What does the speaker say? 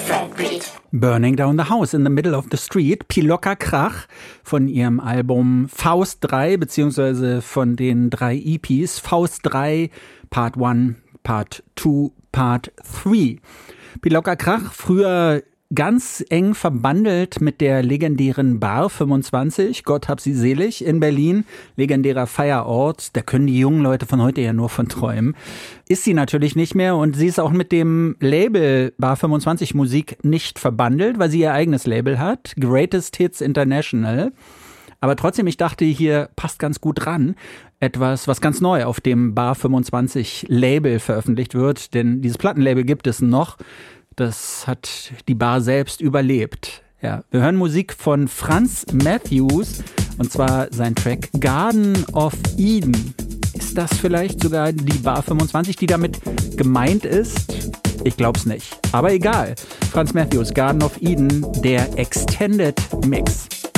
Fred Reed. Burning Down the House in the Middle of the Street, Pilocka Krach von ihrem Album Faust 3, beziehungsweise von den 3 EPs, Faust 3, Part 1, Part 2, Part 3. Pilocka Krach, früher ganz eng verbandelt mit der legendären Bar 25, Gott hab sie selig, in Berlin, legendärer Feierort, da können die jungen Leute von heute ja nur von träumen. Ist sie natürlich nicht mehr und sie ist auch mit dem Label Bar 25 Musik nicht verbandelt, weil sie ihr eigenes Label hat, Greatest Hits International. Aber trotzdem, ich dachte, hier passt ganz gut ran. Etwas, was ganz neu auf dem Bar 25 Label veröffentlicht wird, denn dieses Plattenlabel gibt es noch. Das hat die Bar selbst überlebt. Ja, wir hören Musik von Franz Matthews und zwar sein Track Garden of Eden. Ist das vielleicht sogar die Bar 25, die damit gemeint ist? Ich glaub's nicht. Aber egal. Franz Matthews, Garden of Eden, der Extended Mix.